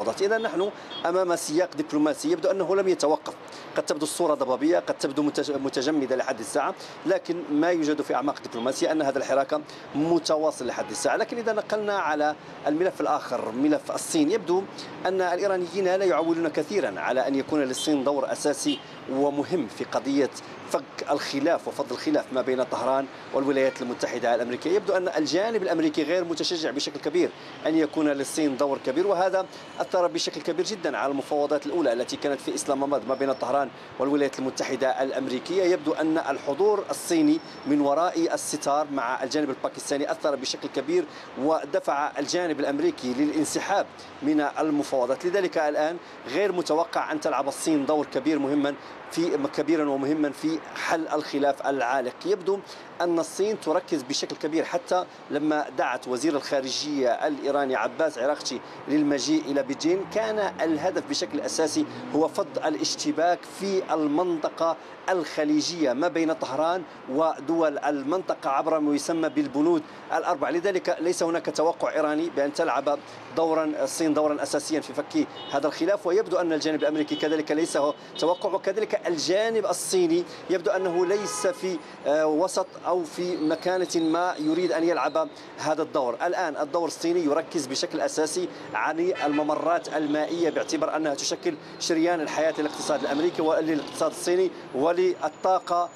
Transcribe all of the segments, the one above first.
المفاوضات. إذا نحن أمام سياق دبلوماسي يبدو أنه لم يتوقف. قد تبدو الصورة ضبابية، قد تبدو متجمدة لحد الساعة، لكن ما يوجد في أعماق الدبلوماسية أن هذا الحراك متواصل لحد الساعة. لكن إذا نقلنا على الملف الآخر، ملف الصين، يبدو أن الإيرانيين لا يعولون كثيرا على أن يكون للصين دور أساسي ومهم في قضية فك الخلاف وفض الخلاف ما بين طهران والولايات المتحدة الأمريكية. يبدو أن الجانب الأمريكي غير متشجع بشكل كبير أن يكون للصين دور كبير، وهذا أثر بشكل كبير جدا على المفاوضات الأولى التي كانت في إسلام آباد ما بين طهران والولايات المتحدة الأمريكية. يبدو أن الحضور الصيني من وراء الستار مع الجانب الباكستاني أثر بشكل كبير ودفع الجانب الأمريكي للانسحاب من المفاوضات. لذلك الآن غير متوقع أن تلعب الصين دور كبيرا ومهما في حل الخلاف العالق. يبدو أن الصين تركز بشكل كبير، حتى لما دعت وزير الخارجية الإيراني عباس عراقچي للمجيء إلى بيجين كان الهدف بشكل أساسي هو فض الاشتباك في المنطقة الخليجية ما بين طهران ودول المنطقة عبر ما يسمى بالبنود الأربع. لذلك ليس هناك توقع إيراني بأن تلعب الصين دورا أساسيا في فك هذا الخلاف، ويبدو أن الجانب الأمريكي كذلك ليس هو توقع، وكذلك الجانب الصيني يبدو أنه ليس في وسط أو في مكانة ما يريد أن يلعب هذا الدور. الآن الدور الصيني يركز بشكل أساسي على الممرات المائية باعتبار أنها تشكل شريان الحياة للاقتصاد الأمريكي وللاقتصاد الصيني وللطاقة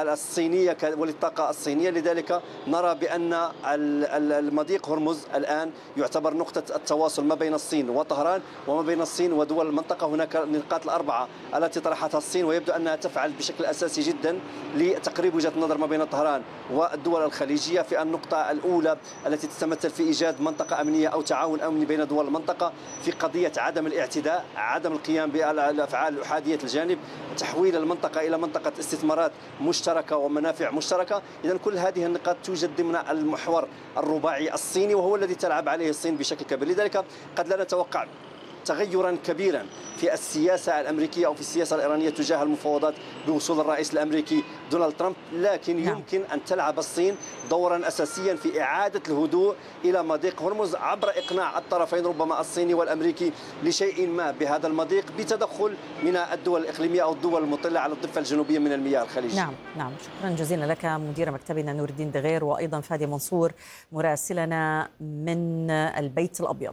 الصينية. لذلك نرى بأن المضيق هرمز الآن يعتبر نقطة التواصل ما بين الصين وطهران وما بين الصين ودول المنطقة. هناك النقاط الأربعة التي طرحتها الصين، ويبدو أنها تفعل بشكل أساسي جدا لتقريب وجهة النظر ما بين طهران والدول الخليجية في النقطة الأولى التي تتمثل في إيجاد منطقة أمنية أو تعاون أمني بين دول المنطقة في قضية عدم الاعتداء، عدم القيام بالأفعال الأحادية الجانب، تحويل المنطقة إلى منطقة استثمارات مشتركة ومنافع مشتركة. إذن كل هذه النقاط توجد ضمن المحور الرباعي الصيني وهو الذي تلعب عليه الصين بشكل كبير. لذلك قد لا نتوقع تغيرا كبيرا في السياسة الأمريكية أو في السياسة الإيرانية تجاه المفاوضات بوصول الرئيس الأمريكي دونالد ترامب، لكن يمكن أن تلعب الصين دورا أساسيا في إعادة الهدوء إلى مضيق هرمز عبر إقناع الطرفين ربما الصيني والأمريكي لشيء ما بهذا المضيق بتدخل من الدول الإقليمية أو الدول المطلة على الضفة الجنوبية من المياه الخليجية. نعم، شكرا جزيلا لك مدير مكتبنا نور الدين دغير، وأيضا فادي منصور مراسلنا من البيت الأبيض.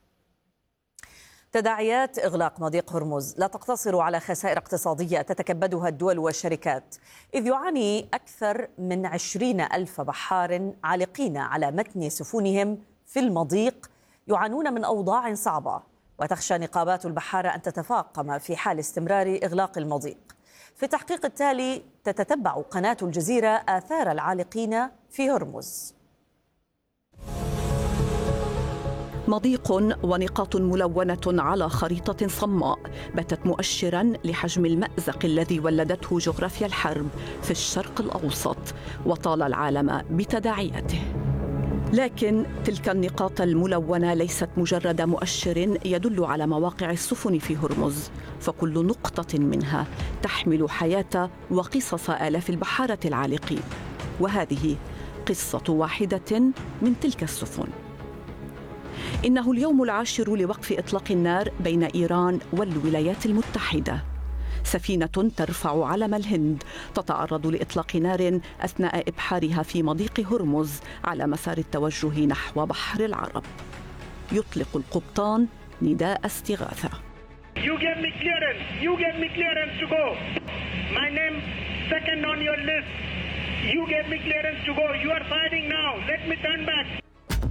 تداعيات إغلاق مضيق هرمز لا تقتصر على خسائر اقتصادية تتكبدها الدول والشركات، إذ يعاني أكثر من 20,000 بحار عالقين على متن سفنهم في المضيق يعانون من أوضاع صعبة، وتخشى نقابات البحارة أن تتفاقم في حال استمرار إغلاق المضيق. في التحقيق التالي تتتبع قناة الجزيرة آثار العالقين في هرمز. مضيق ونقاط ملونة على خريطة صماء باتت مؤشراً لحجم المأزق الذي ولدته جغرافيا الحرب في الشرق الأوسط وطال العالم بتداعياته. لكن تلك النقاط الملونة ليست مجرد مؤشر يدل على مواقع السفن في هرمز، فكل نقطة منها تحمل حياة وقصص آلاف البحارة العالقين، وهذه قصة واحدة من تلك السفن. إنه اليوم العاشر لوقف إطلاق النار بين إيران والولايات المتحدة. سفينة ترفع علم الهند تتعرض لإطلاق نار أثناء إبحارها في مضيق هرمز على مسار التوجه نحو بحر العرب. يطلق القبطان نداء استغاثة. You give me clearance. You give me clearance to go. My name second on your list. You give me clearance to go. You are fighting now. Let me turn back.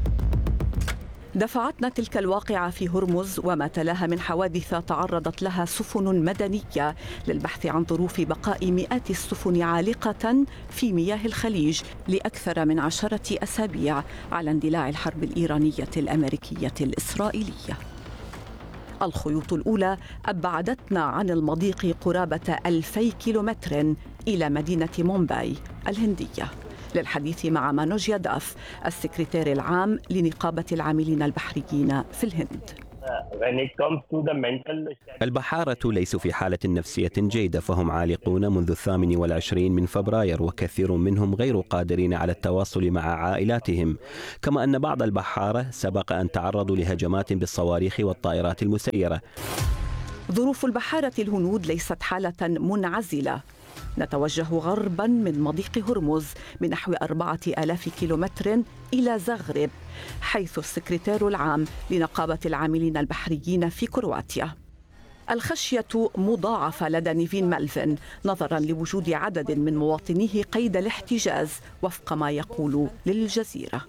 دفعتنا تلك الواقعة في هرمز وما تلاها من حوادث تعرضت لها سفن مدنية للبحث عن ظروف بقاء مئات السفن عالقة في مياه الخليج لأكثر من 10 أسابيع على اندلاع الحرب الإيرانية الأمريكية الإسرائيلية. الخيوط الأولى أبعدتنا عن المضيق قرابة 2000 كيلومتر إلى مدينة مومباي الهندية للحديث مع مانوج ياداف السكرتير العام لنقابة العاملين البحريين في الهند. البحارة ليسوا في حالة نفسية جيدة، فهم عالقون منذ 28 من فبراير، وكثير منهم غير قادرين على التواصل مع عائلاتهم، كما أن بعض البحارة سبق أن تعرضوا لهجمات بالصواريخ والطائرات المسيرة. ظروف البحارة الهنود ليست حالة منعزلة. نتوجه غرباً من مضيق هرمز بنحو 4000 كيلومتر إلى زغرب، حيث السكرتير العام لنقابة العاملين البحريين في كرواتيا. الخشية مضاعفة لدى نيفين مالفن نظراً لوجود عدد من مواطنيه قيد الاحتجاز، وفق ما يقول للجزيرة.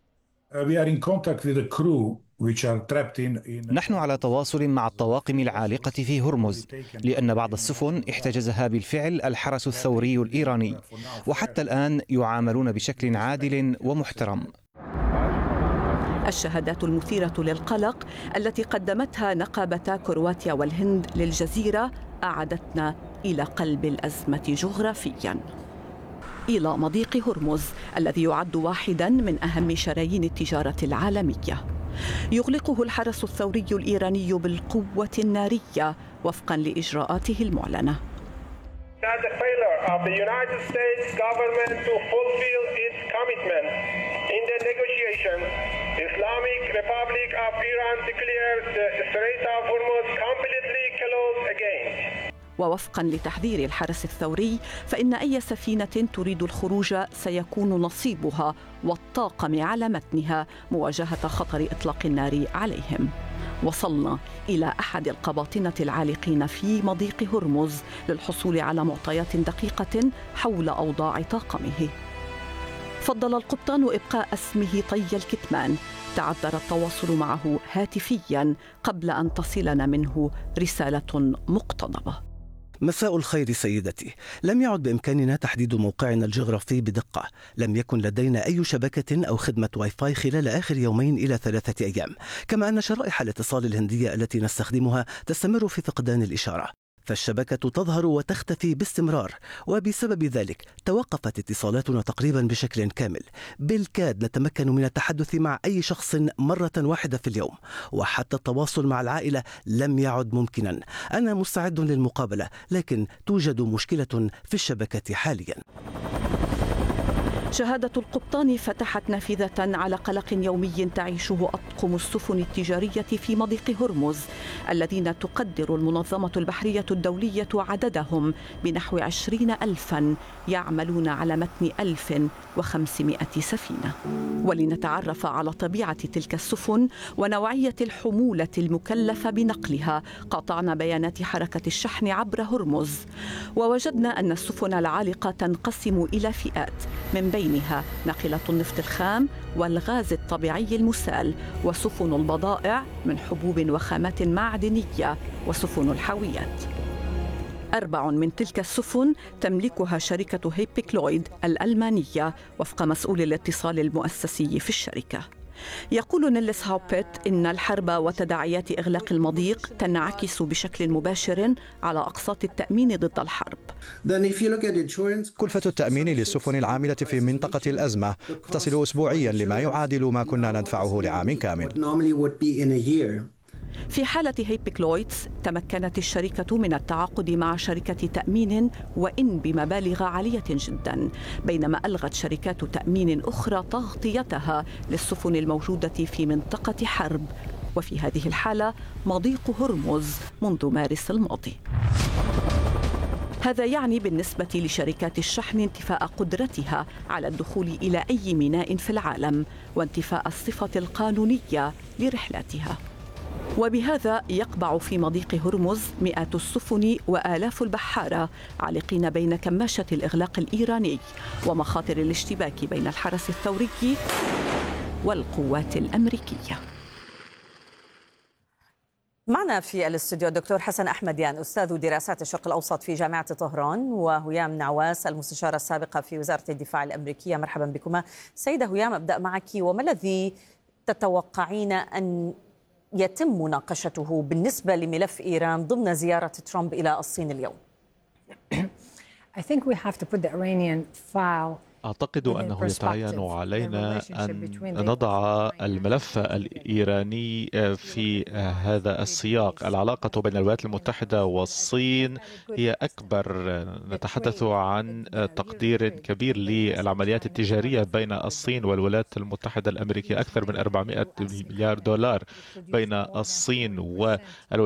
نحن على تواصل مع الطواقم العالقة في هرمز، لأن بعض السفن احتجزها بالفعل الحرس الثوري الإيراني، وحتى الآن يعاملون بشكل عادل ومحترم. الشهادات المثيرة للقلق التي قدمتها نقابتا كرواتيا والهند للجزيرة أعادتنا إلى قلب الأزمة جغرافياً، إلى مضيق هرمز الذي يعد واحداً من أهم شرايين التجارة العالمية. يغلقه الحرس الثوري الإيراني بالقوة النارية وفقاً لإجراءاته المعلنة. Islamic Republic of Iran declares the Strait of Hormuz completely closed again. ووفقاً لتحذير الحرس الثوري، فإن أي سفينة تريد الخروج سيكون نصيبها والطاقم على متنها مواجهة خطر إطلاق النار عليهم. وصلنا إلى أحد القباطنة العالقين في مضيق هرمز للحصول على معطيات دقيقة حول أوضاع طاقمه. فضل القبطان إبقاء اسمه طي الكتمان. تعذر التواصل معه هاتفياً قبل أن تصلنا منه رسالة مقتضبة. مساء الخير سيدتي. لم يعد بإمكاننا تحديد موقعنا الجغرافي بدقة. لم يكن لدينا أي شبكة أو خدمة واي فاي خلال آخر 2 إلى 3 أيام، كما أن شرائح الاتصال الهندية التي نستخدمها تستمر في فقدان الإشارة، فالشبكة تظهر وتختفي باستمرار، وبسبب ذلك توقفت اتصالاتنا تقريبا بشكل كامل. بالكاد نتمكن من التحدث مع أي شخص مرة واحدة في اليوم، وحتى التواصل مع العائلة لم يعد ممكنا. أنا مستعد للمقابلة، لكن توجد مشكلة في الشبكة حاليا. شهادة القبطان فتحت نافذة على قلق يومي تعيشه أطقم السفن التجارية في مضيق هرمز، الذين تقدر المنظمة البحرية الدولية عددهم بنحو 20,000 يعملون على متن 1500 سفينة. ولنتعرف على طبيعة تلك السفن ونوعية الحمولة المكلفة بنقلها، قاطعنا بيانات حركة الشحن عبر هرمز، ووجدنا أن السفن العالقة تنقسم إلى فئات، من بينها ناقلة النفط الخام والغاز الطبيعي المسال، وسفن البضائع من حبوب وخامات معدنية، وسفن الحاويات. 4 من تلك السفن تملكها شركة هيبيكلويد الألمانية وفق مسؤول الاتصال المؤسسي في الشركة. يقول نيلس هاوبيت إن الحرب وتداعيات إغلاق المضيق تنعكس بشكل مباشر على أقساط التأمين ضد الحرب. كلفة التأمين للسفن العاملة في منطقة الأزمة تصل أسبوعيا لما يعادل ما كنا ندفعه لعام كامل. في حالة هيبيكلويدز تمكنت الشركة من التعاقد مع شركة تأمين وإن بمبالغ عالية جدا، بينما ألغت شركات تأمين أخرى تغطيتها للسفن الموجودة في منطقة حرب، وفي هذه الحالة مضيق هرمز منذ مارس الماضي. هذا يعني بالنسبة لشركات الشحن انتفاء قدرتها على الدخول إلى أي ميناء في العالم، وانتفاء الصفة القانونية لرحلاتها. وبهذا يقبع في مضيق هرمز مئات السفن وآلاف البحارة عالقين بين كماشة الإغلاق الإيراني ومخاطر الاشتباك بين الحرس الثوري والقوات الأمريكية. معنا في الاستوديو الدكتور حسن أحمديان، أستاذ دراسات الشرق الأوسط في جامعة طهران، وهيام نعواس المستشارة السابقة في وزارة الدفاع الأمريكية. مرحبا بكما. سيدة هيام، أبدأ معك. وما الذي تتوقعين أن يتم مناقشته بالنسبة لملف إيران ضمن زيارة ترامب إلى الصين اليوم؟ أعتقد أنه يتعين علينا أن نضع الملف الإيراني في هذا السياق. العلاقة بين الولايات المتحدة والصين هي أكبر. نتحدث عن تقدير كبير للعمليات التجارية بين الصين والولايات المتحدة الأمريكية، أكثر من 400 مليار دولار بين الصين والولايات